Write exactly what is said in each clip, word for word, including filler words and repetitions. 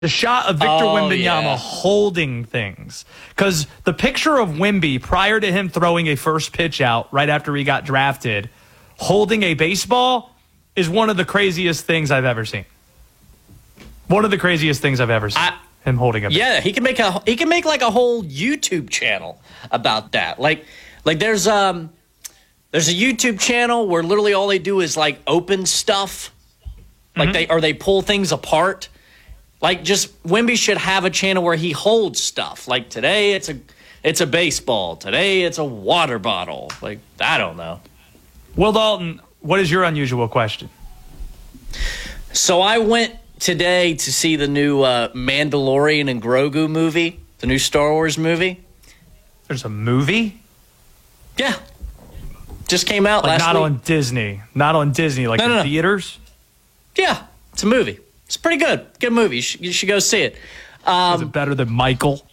The shot of Victor Oh, Wembanyama yeah. holding things. Because the picture of Wemby prior to him throwing a first pitch out right after he got drafted, holding a baseball, is one of the craziest things I've ever seen. One of the craziest things I've ever seen. I, him holding a baseball. Yeah, he can make a he can make like a whole YouTube channel about that. Like like there's um there's a YouTube channel where literally all they do is like open stuff. Like mm-hmm. they or they pull things apart. Like, just Wemby should have a channel where he holds stuff. Like, today it's a it's a baseball. Today it's a water bottle. Like, I don't know. Will Dalton, what is your unusual question? So I went today to see the new uh, Mandalorian and Grogu movie, the new Star Wars movie. There's a movie? Yeah. Just came out like last not week. on Disney. Not on Disney, like no, in no, no. theaters? Yeah, it's a movie. It's pretty good. Good movie. You should, you should go see it. Um, Was it better than Michael?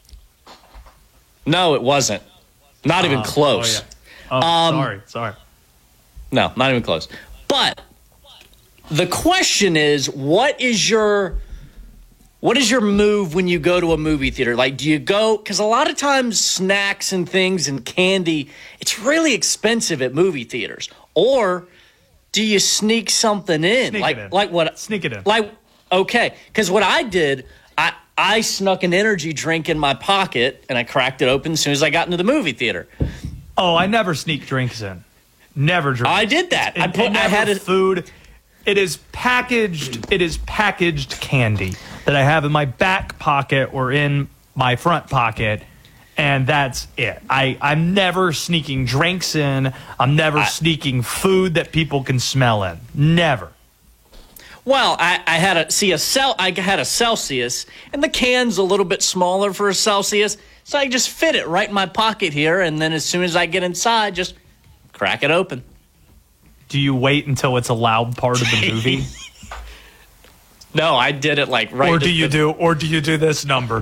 No, it wasn't. Not even Uh, close. Oh, yeah. oh Um, sorry, sorry. No, not even close. But the question is, what is your what is your move when you go to a movie theater? Like, do you go – because a lot of times snacks and things and candy, it's really expensive at movie theaters. Or do you sneak something in? Sneak like, it in. like what? Sneak it in. Like, okay, because what I did, I, I snuck an energy drink in my pocket, and I cracked it open as soon as I got into the movie theater. Oh, I never sneak drinks in. Never drink. I did that. It, I put. it I never had a food. It is packaged. It is packaged candy that I have in my back pocket or in my front pocket, and that's it. I I'm never sneaking drinks in. I'm never I, sneaking food that people can smell in. Never. Well, I, I had a see a cel I had a Celsius, and the can's a little bit smaller for a Celsius, so I just fit it right in my pocket here, and then as soon as I get inside, just crack it open. Do you wait until it's a loud part of the movie? No, I did it like right. Or do you the, do? Or do you do this number?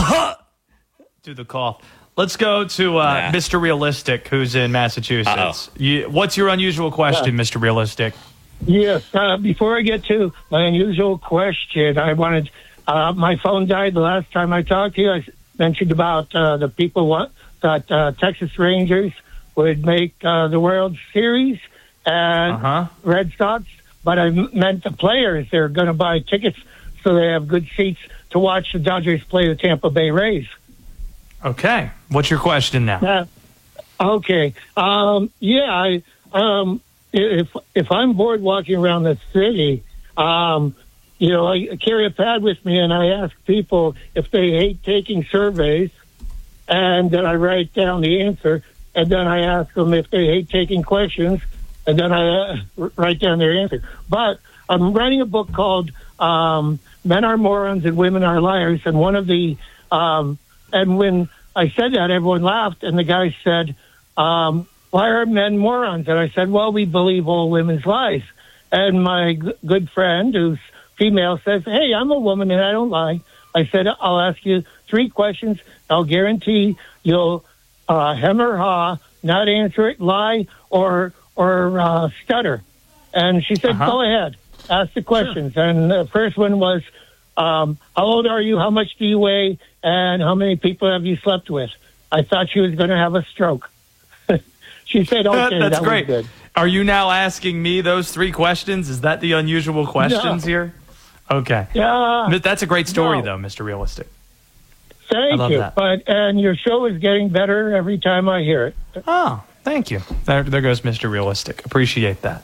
Do the cough. Let's go to uh, Nah. Mister Realistic, who's in Massachusetts. You, what's your unusual question, Yeah. Mister Realistic? Yes. Uh, before I get to my unusual question, I wanted. Uh, my phone died the last time I talked to you. I mentioned about uh, the people want, that uh, Texas Rangers would make uh, the World Series and Uh-huh. Red Sox, but I meant the players. They're going to buy tickets so they have good seats to watch the Dodgers play the Tampa Bay Rays. Okay. What's your question now? Uh, okay. Um, yeah, I, um, if if I'm bored walking around the city, um, you know, I carry a pad with me and I ask people if they hate taking surveys, and then I write down the answer, and then I ask them if they hate taking questions, and then I uh, write down their answer. But I'm writing a book called um, Men Are Morons and Women Are Liars, and one of the um, and when I said that, everyone laughed, and the guy said, um, why are men morons? And I said, well, we believe all women's lies. And my g- good friend, who's female, says, hey, I'm a woman and I don't lie. I said, I'll ask you three questions. I'll guarantee you'll uh, hem or haw, not answer it, lie, or or uh, stutter. And she said, Uh-huh. go ahead, ask the questions. Sure. And the first one was, um, how old are you? How much do you weigh? And how many people have you slept with? I thought she was going to have a stroke. She said, okay, That's that great. was good. Are you now asking me those three questions? Is that the unusual questions No. here? Okay. Yeah. That's a great story, No. though, Mister Realistic. Thank I love you. that. But and your show is getting better every time I hear it. Oh, thank you. There, there goes Mister Realistic. Appreciate that.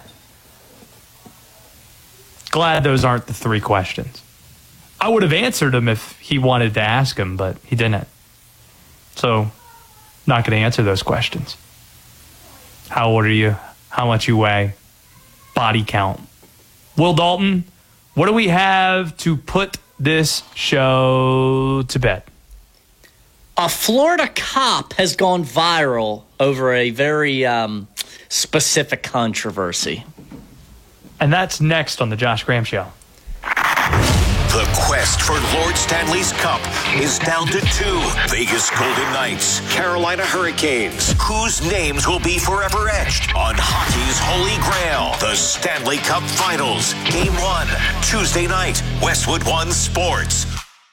Glad those aren't the three questions. I would have answered them if he wanted to ask them, but he didn't. So, not going to answer those questions. How old are you? How much you weigh? Body count. Will Dalton, what do we have to put this show to bed? A Florida cop has gone viral over a very um, specific controversy. And that's next on the Josh Graham Show. The quest for Lord Stanley's Cup is down to two. Vegas Golden Knights, Carolina Hurricanes. Whose names will be forever etched on hockey's holy grail? The Stanley Cup Finals. Game one, Tuesday night, Westwood One Sports.